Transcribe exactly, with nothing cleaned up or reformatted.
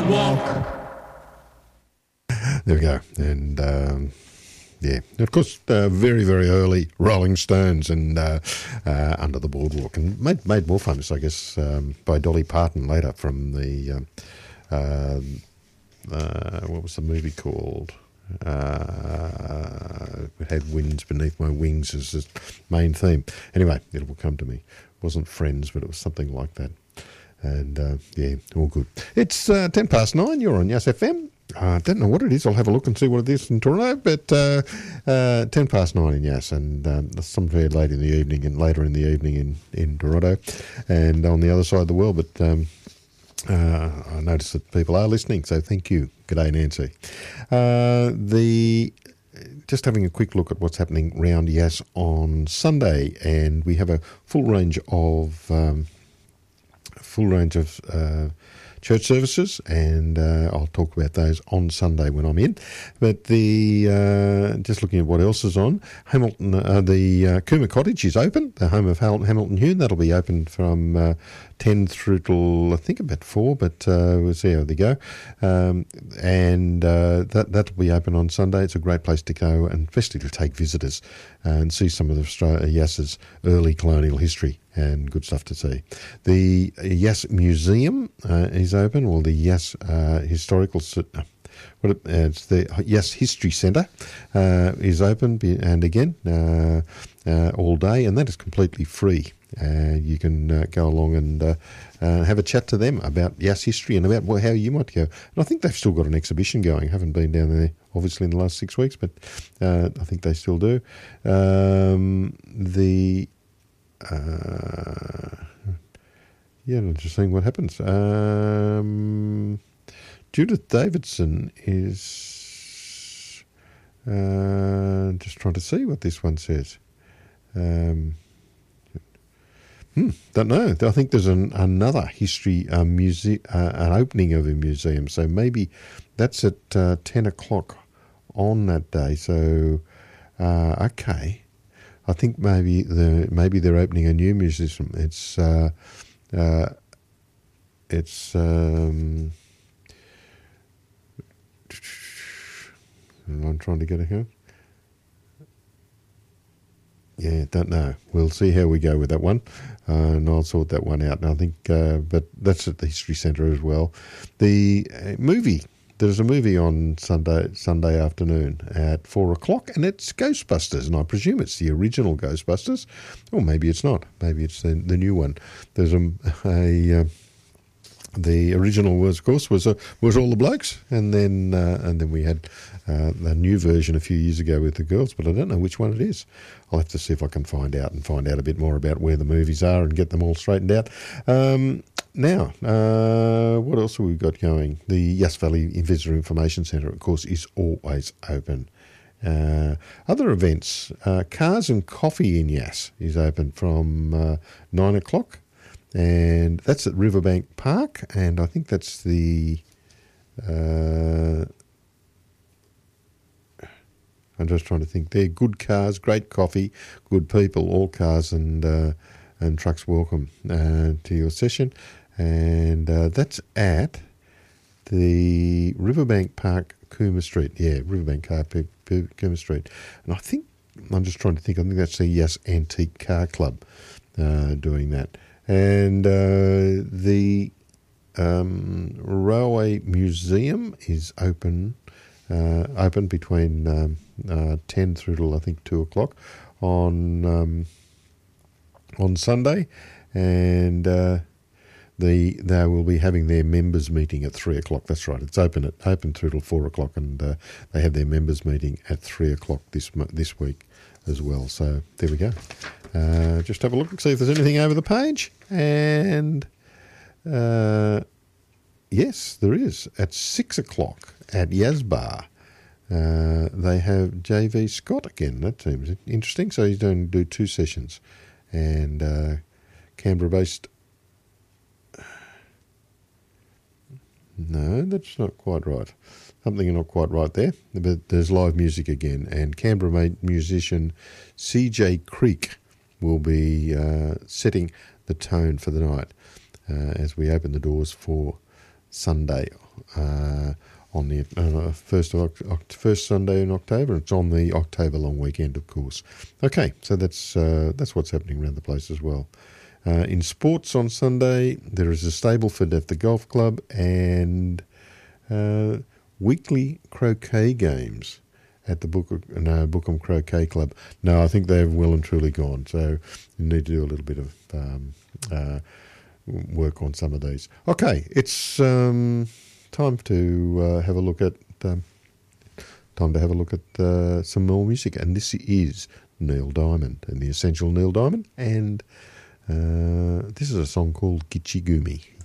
boardwalk. There we go. And, um, yeah, of course, uh, very, very early Rolling Stones and uh, uh, Under the Boardwalk. And made, made more famous, I guess, um, by Dolly Parton later from the, um, uh, uh, what was the movie called? Uh, it had Winds Beneath My Wings as its main theme. Anyway, it will come to me. It wasn't Friends, but it was something like that. And, uh, yeah, all good. It's uh, ten past nine. You're on Yass F M. I uh, don't know what it is. I'll have a look and see what it is in Toronto. But uh, uh, ten past nine in Yass, and um, somewhere late in the evening and later in the evening in, in Toronto and on the other side of the world. But um, uh, I notice that people are listening, so thank you. G'day, Nancy. Uh, the just having a quick look at what's happening round Yass on Sunday, and we have a full range of um, full range of. Uh, church services, and uh, I'll talk about those on Sunday when I'm in. But the uh, just looking at what else is on, Hamilton, uh, the uh, Cooma Cottage is open, the home of Hamilton Hune. That'll be open from uh, ten through till I think about four, but uh, we'll see how they go. Um, and uh, that that'll be open on Sunday. It's a great place to go, and especially to take visitors uh, and see some of the Australia, Yass's early colonial history. And good stuff to see. The Yass Museum uh, is open, or the Yass uh, Historical, uh, what it, uh, it's the Yass History Centre uh, is open, and again uh, uh, all day, and that is completely free. Uh, you can uh, go along and uh, uh, have a chat to them about Yass history and about well, how you might go. And I think they've still got an exhibition going. I haven't been down there, obviously, in the last six weeks, but uh, I think they still do. Um, the Uh, yeah, I'm just seeing what happens. Um, Judith Davidson is uh, just trying to see what this one says. Um, hmm, don't know. I think there's an, another history uh, muse- uh, an opening of a museum, so maybe that's at uh, ten o'clock on that day. So, uh, okay. I think maybe the maybe they're opening a new museum. It's uh, uh, it's um, I'm trying to get it here. Yeah, don't know. We'll see how we go with that one, uh, and I'll sort that one out. And I think, uh, but that's at the History Centre as well. The uh, movie. There's a movie on Sunday Sunday afternoon at four o'clock, and it's Ghostbusters, and I presume it's the original Ghostbusters, or maybe it's not. Maybe it's the, the new one. There's a, a uh, the original was, of course, was a, was all the blokes, and then uh, and then we had uh, the new version a few years ago with the girls, but I don't know which one it is. I'll have to see if I can find out and find out a bit more about where the movies are and get them all straightened out. Um, Now, uh, what else have we got going? The Yass Valley Visitor Information Centre, of course, is always open. Uh, other events, uh, Cars and Coffee in Yass is open from uh, nine o'clock, and that's at Riverbank Park, and I think that's the... Uh, I'm just trying to think. They're good cars, great coffee, good people, all cars and uh, and trucks welcome uh, to your session. And uh, that's at the Riverbank Park, Cooma Street. Yeah, Riverbank Park, Cooma Street. And I think, I'm just trying to think, I think that's the Yass Antique Car Club uh, doing that. And uh, the um, Railway Museum is open, uh, open between um, uh, ten through till I think two o'clock on um, on Sunday, and uh, the they will be having their members meeting at three o'clock. That's right. It's open at open through till four o'clock, and uh, they have their members meeting at three o'clock this this week as well. So there we go. Uh, just have a look and see if there's anything over the page, and uh, yes, there is at six o'clock at Yazbar. Uh, they have J V Scott again. That seems interesting. So he's going to do two sessions, and uh, Canberra-based. No, that's not quite right. Something not quite right there. But there's live music again, and Canberra-made musician C J Creek will be uh, setting the tone for the night uh, as we open the doors for Sunday uh, on the uh, first of Oct- first Sunday in October. It's on the October long weekend, of course. Okay, so that's uh, that's what's happening around the place as well. Uh, in sports on Sunday, there is a Stableford at the golf club and uh, weekly croquet games at the Book no, Bookham Croquet Club. No, I think they've well and truly gone. So you need to do a little bit of um, uh, work on some of these. Okay, it's um, time to uh, have a look at um, time to have a look at uh, some more music, and this is Neil Diamond and the Essential Neil Diamond, and uh, this is a song called Gichigumi.